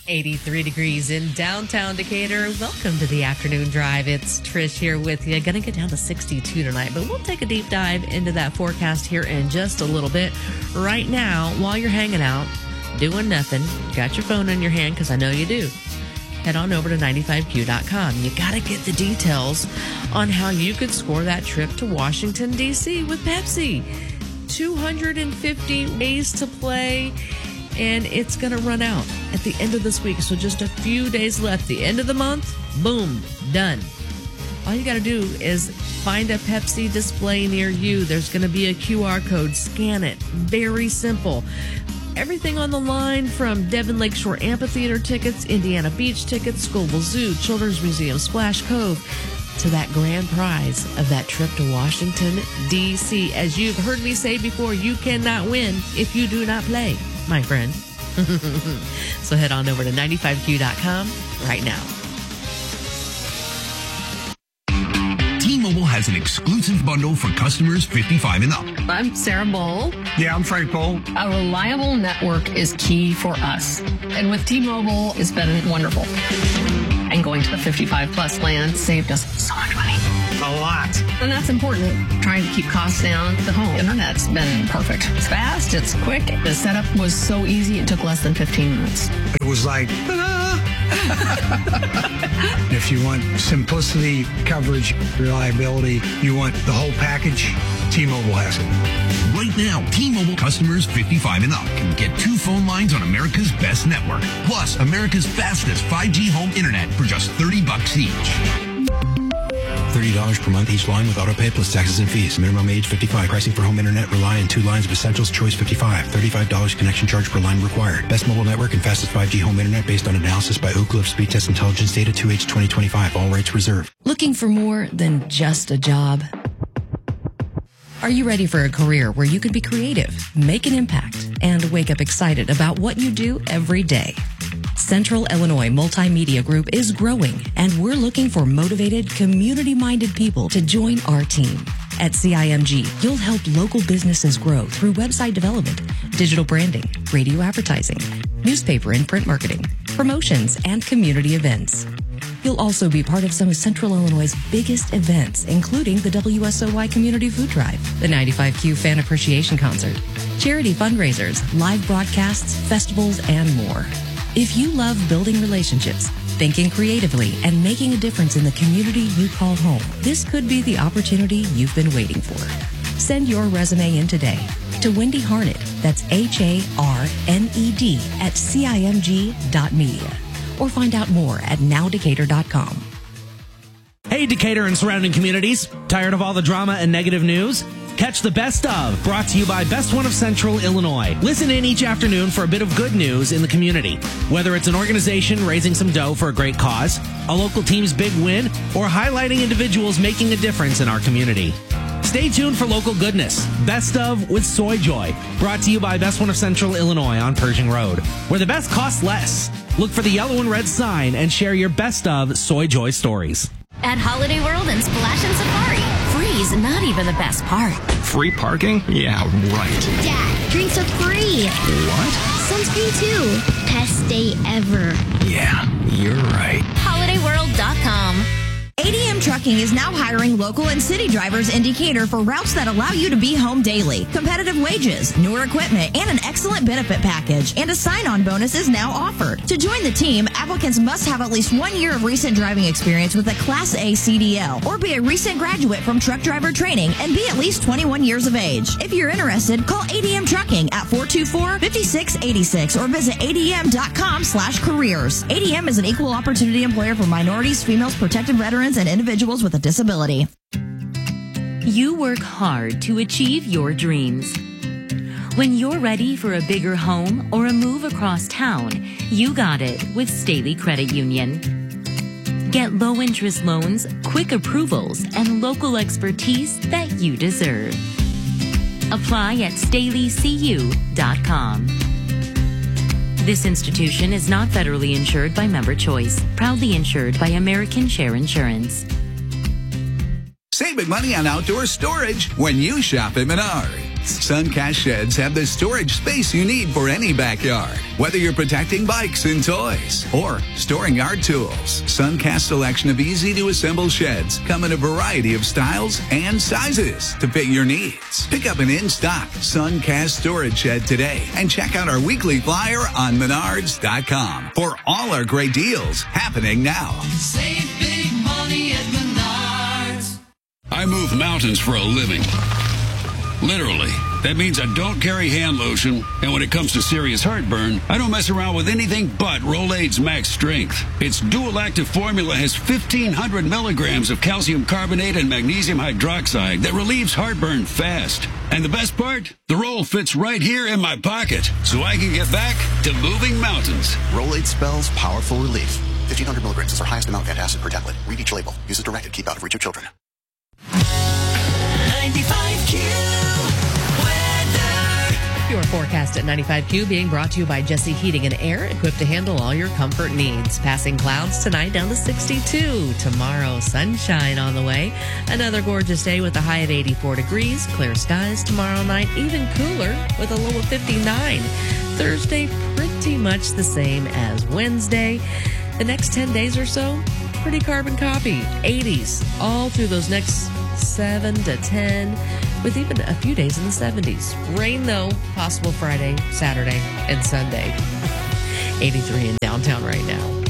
83 degrees in downtown Decatur. Welcome to the afternoon drive. It's Trish here with you. Going to get down to 62 tonight, but we'll take a deep dive into that forecast here in just a little bit. Right now, while you're hanging out, doing nothing, got your phone in your hand, because I know you do. Head on over to 95q.com. You got to get the details on how you could score that trip to Washington, D.C. with Pepsi. 250 days to play, and it's going to run out at the end of this week. So just a few days left. The end of the month, boom, done. All you got to do is find a Pepsi display near you. There's going to be a QR code. Scan it. Very simple. Everything on the line, from Devon Lakeshore Amphitheater tickets, Indiana Beach tickets, Scoville Zoo, Children's Museum, Splash Cove, to that grand prize of that trip to Washington, D.C. As you've heard me say before, you cannot win if you do not play, my friend. So head on over to 95q.com right now. T-Mobile has an exclusive bundle for customers 55 and up. I'm Sarah Bowl. Yeah, I'm Frank Bowl. A reliable network is key for us. And with T-Mobile, it's been wonderful. And going to the 55-plus plan saved us so much money. A lot. And that's important, trying to keep costs down. The home internet's been perfect. It's fast, it's quick. The setup was so easy, it took less than 15 minutes. It was like, If you want simplicity, coverage, reliability, you want the whole package, T-Mobile has it. Right now, T-Mobile customers 55 and up can get 2 phone lines on America's best network, plus America's fastest 5G home internet for just $30 each. $30 per month each line with autopay plus taxes and fees. Minimum age 55. Pricing for home internet rely on 2 lines of Essentials. Choice 55. $35 connection charge per line required. Best mobile network and fastest 5G home internet based on analysis by Oak Cliff Speed Test Intelligence data 2H 2025. All rates reserved. Looking for more than just a job? Are you ready for a career where you can be creative, make an impact, and wake up excited about what you do every day? Central Illinois Multimedia Group is growing, and we're looking for motivated, community-minded people to join our team. At CIMG, you'll help local businesses grow through website development, digital branding, radio advertising, newspaper and print marketing, promotions, and community events. You'll also be part of some of Central Illinois' biggest events, including the WSOY Community Food Drive, the 95Q Fan Appreciation Concert, charity fundraisers, live broadcasts, festivals, and more. If you love building relationships, thinking creatively, and making a difference in the community you call home, this could be the opportunity you've been waiting for. Send your resume in today to Wendy Harned, that's HARNED at CIMG.media, or find out more at nowdecatur.com. Hey, Decatur and surrounding communities. Tired of all the drama and negative news? Catch the Best Of, brought to you by Best One of Central Illinois. Listen in each afternoon for a bit of good news in the community. Whether it's an organization raising some dough for a great cause, a local team's big win, or highlighting individuals making a difference in our community. Stay tuned for local goodness. Best Of with Soy Joy, brought to you by Best One of Central Illinois on Pershing Road, where the best costs less. Look for the yellow and red sign and share your Best Of Soy Joy stories. At Holiday World and Splash and Safari, free's not even the best part. Free parking? Yeah, right. Dad, drinks are free. What? Sunscreen too. Best day ever. Yeah, you're right. HolidayWorld.com. ADM Trucking is now hiring local and city drivers in Decatur for routes that allow you to be home daily. Competitive wages, newer equipment, and an excellent benefit package. And a sign-on bonus is now offered. To join the team, applicants must have at least 1 year of recent driving experience with a Class A CDL, or be a recent graduate from truck driver training and be at least 21 years of age. If you're interested, call ADM Trucking at 424-5686 or visit adm.com/careers. ADM is an equal opportunity employer for minorities, females, protected veterans, and individuals with a disability. You work hard to achieve your dreams. When you're ready for a bigger home or a move across town, you got it with Staley Credit Union. Get low-interest loans, quick approvals, and local expertise that you deserve. Apply at StaleyCU.com. This institution is not federally insured by Member Choice, proudly insured by American Share Insurance. Save big money on outdoor storage when you shop at Menard. Suncast Sheds have the storage space you need for any backyard. Whether you're protecting bikes and toys or storing yard tools, Suncast's selection of easy-to-assemble sheds come in a variety of styles and sizes to fit your needs. Pick up an in-stock Suncast storage shed today and check out our weekly flyer on Menards.com for all our great deals happening now. Save big money at Menards. I move mountains for a living. Literally. That means I don't carry hand lotion, and when it comes to serious heartburn, I don't mess around with anything but Rolaids Max Strength. Its dual-active formula has 1,500 milligrams of calcium carbonate and magnesium hydroxide that relieves heartburn fast. And the best part? The roll fits right here in my pocket, so I can get back to moving mountains. Rolaids spells powerful relief. 1,500 milligrams is our highest amount of antacid per tablet. Read each label. Use as directed. Keep out of reach of children. 95Q. Your forecast at 95Q being brought to you by Jesse Heating and Air, equipped to handle all your comfort needs. Passing clouds tonight down to 62. Tomorrow, sunshine on the way. Another gorgeous day with a high of 84 degrees. Clear skies tomorrow night, even cooler with a low of 59. Thursday, pretty much the same as Wednesday. The next 10 days or so, pretty carbon copy. 80s all through those next 7 to 10, with even a few days in the 70s. Rain, though, possible Friday, Saturday, and Sunday. 83 in downtown right now.